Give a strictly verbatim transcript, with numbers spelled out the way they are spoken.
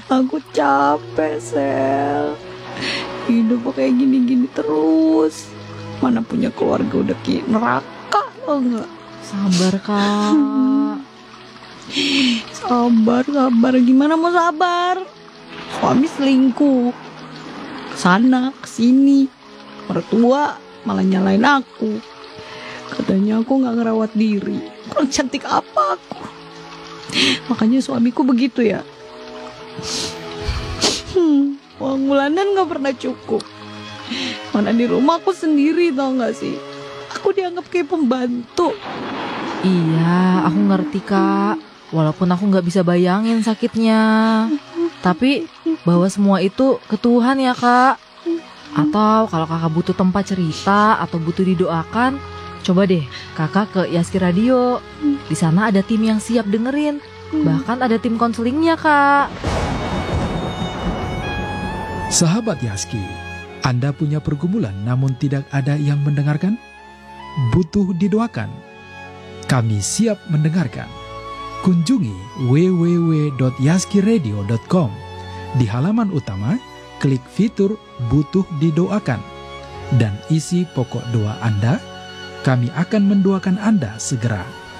Aku capek, Sel. Hidup kayak gini-gini terus. Mana punya keluarga udah kayak neraka, tau gak? Sabar, Kak. Sabar, sabar. Gimana mau sabar? Suami selingkuh. Kesana, kesini. Mertua malah nyalain aku. Katanya aku gak ngerawat diri. Kurang cantik apa aku? Makanya suamiku begitu ya. Hmm, uang bulanan gak pernah cukup. Mana di rumah aku sendiri, tau gak sih? Aku dianggap kayak pembantu. Iya, aku ngerti, Kak. Walaupun aku gak bisa bayangin sakitnya. Tapi bawa semua itu ke Tuhan ya, Kak. Atau kalau kakak butuh tempat cerita atau butuh didoakan, coba deh kakak ke Yaski Radio. Di sana ada tim yang siap dengerin. Bahkan ada tim konselingnya, Kak. Sahabat Yaski, Anda punya pergumulan namun tidak ada yang mendengarkan? Butuh didoakan? Kami siap mendengarkan. Kunjungi w w w dot yaski radio dot com. Di halaman utama, klik fitur Butuh Didoakan dan isi pokok doa Anda. Kami akan mendoakan Anda segera.